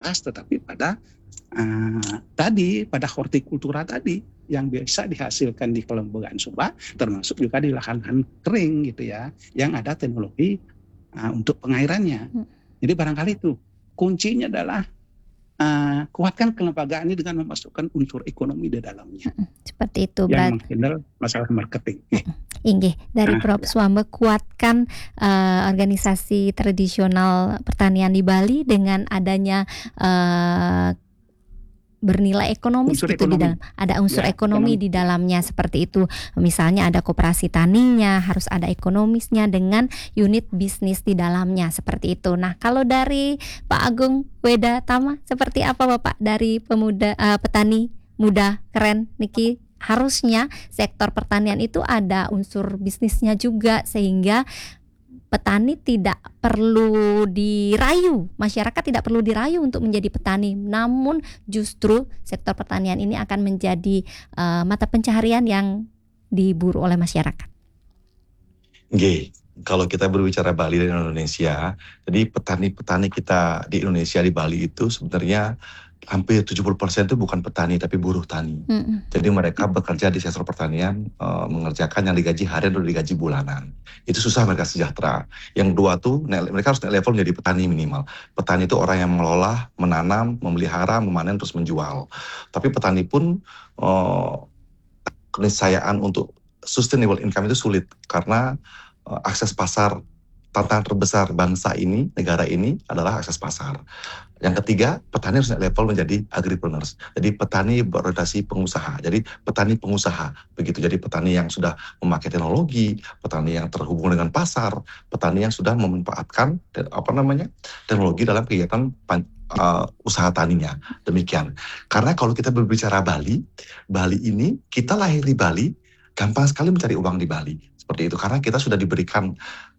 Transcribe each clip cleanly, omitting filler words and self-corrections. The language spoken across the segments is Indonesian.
komoditas, tetapi pada pada hortikultura tadi yang bisa dihasilkan di kelembagaan Sumba, termasuk juga di lahan-lahan kering gitu ya, yang ada teknologi untuk pengairannya. Jadi barangkali itu kuncinya adalah kuatkan kelembagaan ini dengan memasukkan unsur ekonomi di dalamnya. Seperti itu, yang menghandle masalah marketing. Inggih, dari Prof. Swambe, kuatkan organisasi tradisional pertanian di Bali dengan adanya bernilai ekonomis Unsur gitu ekonomi. di dalam, ada unsur ekonomi di dalamnya seperti itu. Misalnya ada koperasi taninya, harus ada ekonomisnya dengan unit bisnis di dalamnya seperti itu. Nah, kalau dari Pak Agung Weda Tama, seperti apa Bapak dari petani muda keren niki? Harusnya sektor pertanian itu ada unsur bisnisnya juga, sehingga petani tidak perlu dirayu, masyarakat tidak perlu dirayu untuk menjadi petani, namun justru sektor pertanian ini akan menjadi mata pencaharian yang diburu oleh masyarakat. Oke, kalau kita berbicara Bali dan Indonesia, jadi petani-petani kita di Indonesia di Bali itu sebenarnya hampir 70% itu bukan petani tapi buruh tani. Jadi mereka bekerja di sektor pertanian, mengerjakan yang digaji harian atau digaji bulanan. Itu susah mereka sejahtera. Yang kedua tuh mereka harus naik level menjadi petani minimal. Petani itu orang yang mengelola, menanam, memelihara, memanen terus menjual. Tapi petani pun keniscayaan untuk sustainable income itu sulit karena akses pasar. Tantangan terbesar bangsa ini, negara ini adalah akses pasar. Yang ketiga, petani harus naik level menjadi agripreneurs. Jadi petani berorientasi pengusaha. Jadi petani pengusaha. Begitu, jadi petani yang sudah memakai teknologi, petani yang terhubung dengan pasar, petani yang sudah memanfaatkan teknologi dalam kegiatan usaha taninya. Demikian. Karena kalau kita berbicara Bali ini, kita lahir di Bali, gampang sekali mencari uang di Bali. Seperti itu, karena kita sudah diberikan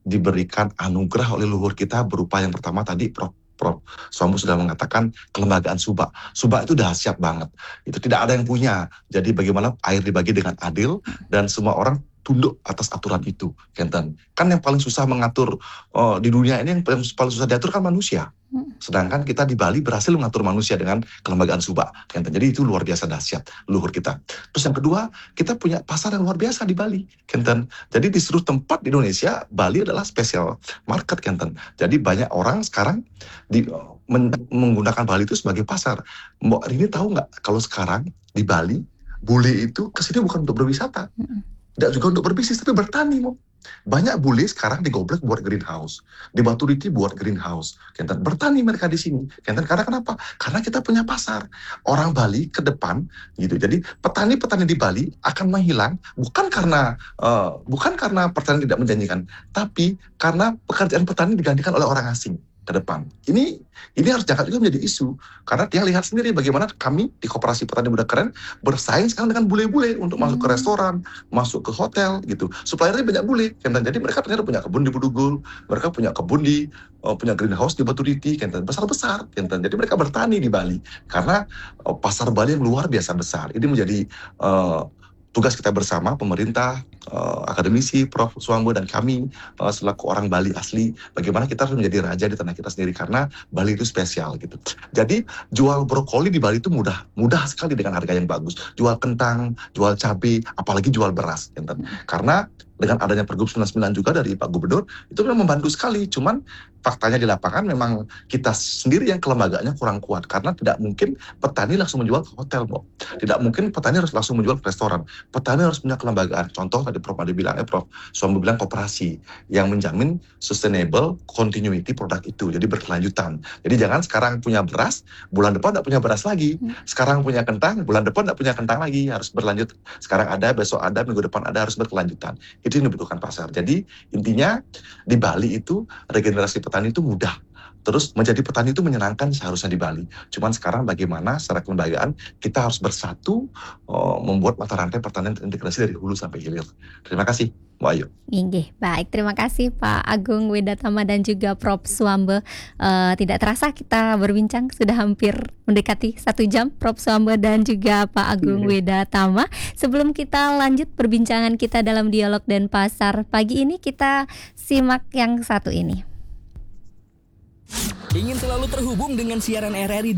anugerah oleh leluhur kita berupa yang pertama tadi Prof. Swambe sudah mengatakan kelembagaan Sumba. Sumba itu dahsyat banget. Itu tidak ada yang punya. Jadi bagaimana air dibagi dengan adil dan semua orang tunduk atas aturan itu. Kan yang paling susah mengatur di dunia ini, yang paling susah diatur kan manusia. Sedangkan kita di Bali berhasil mengatur manusia dengan kelembagaan Sumba. Jadi itu luar biasa dahsyat leluhur kita. Terus yang kedua, kita punya pasar yang luar biasa di Bali. Jadi di seluruh tempat di Indonesia, Bali adalah special market. Jadi banyak orang sekarang menggunakan Bali itu sebagai pasar. Mbak Rini tahu nggak kalau sekarang di Bali, bule itu kesini bukan untuk berwisata. Tidak juga untuk berbisnis, tapi bertani. Banyak bule sekarang di Goblek buat greenhouse, di Baturiti buat greenhouse. Bertani mereka di sini. Karena kenapa? Karena kita punya pasar. Orang Bali ke depan, gitu. Jadi petani-petani di Bali akan menghilang bukan karena pertanian tidak menjanjikan, tapi karena pekerjaan petani digantikan oleh orang asing ke depan. Ini harus diangkat juga menjadi isu, karena dia lihat sendiri bagaimana kami di Koperasi Petani Muda Keren bersaing sekarang dengan bule-bule untuk masuk ke restoran, masuk ke hotel gitu. Suppliernya banyak bule, jadi mereka ternyata punya kebun di Budugul, mereka punya kebun punya greenhouse di Baturiti, besar-besar. Jadi mereka bertani di Bali karena pasar Bali yang luar biasa besar. Ini menjadi tugas kita bersama, pemerintah, akademisi, Prof. Swambe dan kami selaku orang Bali asli, bagaimana kita harus menjadi raja di tanah kita sendiri karena Bali itu spesial gitu. Jadi jual brokoli di Bali itu mudah sekali dengan harga yang bagus. Jual kentang, jual cabai, apalagi jual beras. Karena dengan adanya Pergub 99 juga dari Pak Gubernur, itu memang membantu sekali. Cuman faktanya di lapangan memang kita sendiri yang kelembagaannya kurang kuat. Karena tidak mungkin petani langsung menjual ke hotel, Tidak mungkin petani harus langsung menjual ke restoran. Petani harus punya kelembagaan. Contoh tadi Prof. Swambe bilang koperasi yang menjamin sustainable continuity produk itu. Jadi berkelanjutan. Jadi jangan sekarang punya beras, bulan depan tidak punya beras lagi. Sekarang punya kentang, bulan depan tidak punya kentang lagi. Harus berlanjut. Sekarang ada, besok ada, minggu depan ada, harus berkelanjutan. Itu yang dibutuhkan pasar. Jadi intinya di Bali itu regenerasi petani itu mudah. Terus menjadi petani itu menyenangkan seharusnya di Bali. Cuman sekarang bagaimana secara kelembagaan kita harus bersatu membuat mata rantai pertanian terintegrasi dari hulu sampai hilir. Terima kasih, Mbak Ayu. Baik, terima kasih Pak Agung Weda Tama dan juga Prof. Swambe. Tidak terasa kita berbincang sudah hampir mendekati 1 jam, Prof. Swambe dan juga Pak Agung Weda Tama. Sebelum kita lanjut perbincangan kita dalam Dialog Denpasar pagi ini, kita simak yang satu ini. Ingin selalu terhubung dengan siaran RRI